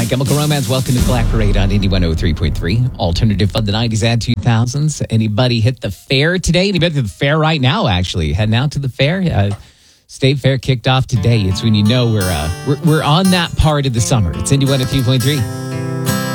Chemical Romance. Welcome to Black Parade on 8103.3. Alternative of the 90s and 2000s. Anybody hit the fair today? Anybody hit the fair right now, actually? Heading out to the fair? State Fair kicked off today. It's when you know we're on that part of the summer. It's 8103.3.